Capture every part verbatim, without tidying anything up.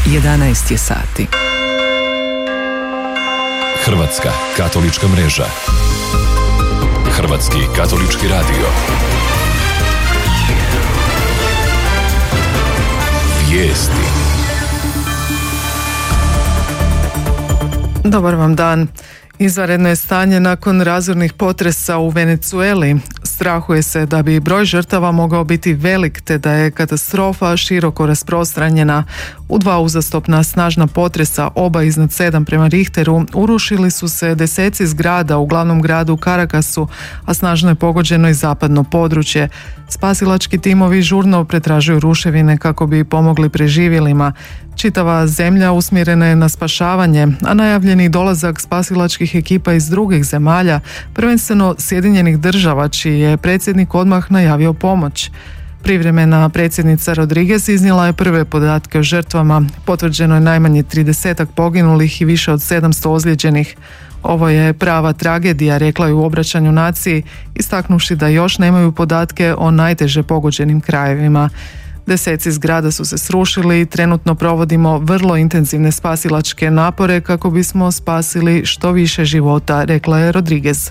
jedanaest je sati. Hrvatska katolička mreža. Hrvatski katolički radio. Vijesti. Dobar vam dan. Izvanredno je stanje nakon razornih potresa u Venezueli. Strahuje se da bi broj žrtava mogao biti velik te da je katastrofa široko rasprostranjena. U dva uzastopna snažna potresa, oba iznad sedam prema Richteru, urušili su se deseci zgrada u glavnom gradu Caracasu, a snažno je pogođeno i zapadno područje. Spasilački timovi žurno pretražuju ruševine kako bi pomogli preživjelima. Čitava zemlja usmjerena je na spašavanje, a najavljeni dolazak spasilačkih ekipa iz drugih zemalja, prvenstveno Sjedinjenih država, čiji je predsjednik odmah najavio pomoć. Privremena predsjednica Rodriguez iznijela je prve podatke o žrtvama. Potvrđeno je najmanje tridesetak poginulih i više od sedamsto ozlijeđenih. Ovo je prava tragedija, rekla je u obraćanju naciji, istaknuvši da još nemaju podatke o najteže pogođenim krajevima. Deseci zgrada su se srušili i trenutno provodimo vrlo intenzivne spasilačke napore kako bismo spasili što više života, rekla je Rodriguez.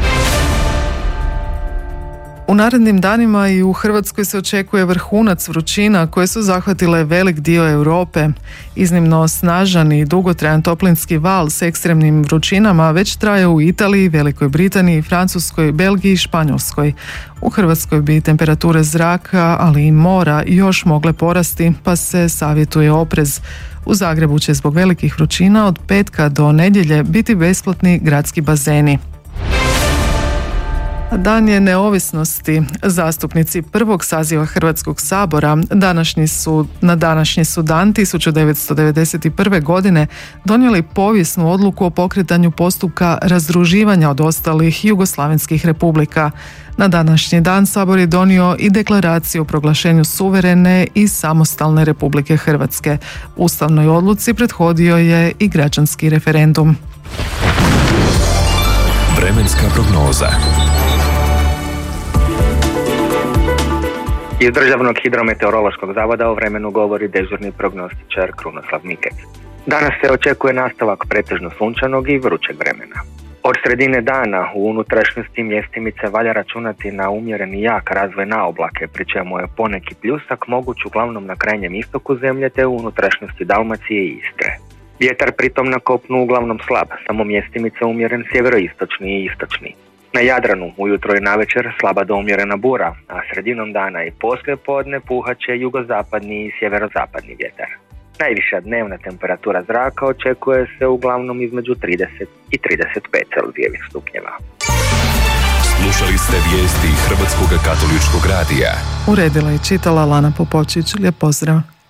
U narednim danima i u Hrvatskoj se očekuje vrhunac vrućina koje su zahvatile velik dio Europe. Iznimno snažan i dugotrajan toplinski val s ekstremnim vrućinama već traje u Italiji, Velikoj Britaniji, Francuskoj, Belgiji i Španjolskoj. U Hrvatskoj bi temperature zraka, ali i mora još mogle porasti, pa se savjetuje oprez. U Zagrebu će zbog velikih vrućina od petka do nedjelje biti besplatni gradski bazeni. Dan je neovisnosti. Zastupnici prvog saziva Hrvatskog sabora današnji su, na današnji su dan tisuću devetsto devedeset prve. godine donijeli povijesnu odluku o pokretanju postupka razdruživanja od ostalih jugoslavenskih republika. Na današnji dan Sabor je donio i deklaraciju o proglašenju suverene i samostalne Republike Hrvatske. Ustavnoj odluci prethodio je i građanski referendum. Vremenska prognoza. Iz Državnog hidrometeorološkog zavoda o vremenu govori dežurni prognostičar Krunoslav Mikec. Danas se očekuje nastavak pretežno sunčanog i vrućeg vremena. Od sredine dana u unutrašnjosti mjestimice valja računati na umjereni jak razvoj na oblake, pri čemu je poneki pljusak moguć uglavnom na krajnjem istoku zemlje te u unutrašnjosti Dalmacije i Istre. Vjetar pritom na kopnu uglavnom slab, samo mjestimice umjeren sjeveroistočni i istočni. Na Jadranu ujutro i navečer slaba do umjerena bura, a sredinom dana i poslije podne puhat će jugozapadni i sjeverozapadni vjetar. Najviša dnevna temperatura zraka očekuje se uglavnom između trideset i trideset pet Celzijevih stupnjeva. Slušali ste vijesti Hrvatskog katoličkog radija. Uredila i čitala Lana Popočić. Lijep pozdrav.